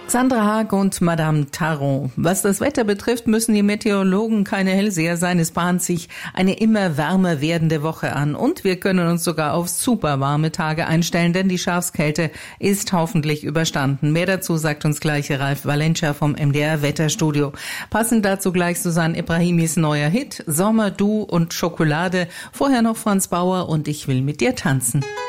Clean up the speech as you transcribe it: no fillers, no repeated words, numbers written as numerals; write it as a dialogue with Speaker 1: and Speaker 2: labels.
Speaker 1: Sandra Haag und Madame Taron. Was das Wetter betrifft, müssen die Meteorologen keine Hellseher sein. Es bahnt sich eine immer wärmer werdende Woche an. Und wir können uns sogar auf super warme Tage einstellen, denn die Schafskälte ist hoffentlich überstanden. Mehr dazu sagt uns gleich Ralf Valencia vom MDR Wetterstudio. Passend dazu gleich Susanne Ibrahimis neuer Hit, Sommer, Du und Schokolade. Vorher noch Franz Bauer und Ich will mit dir tanzen.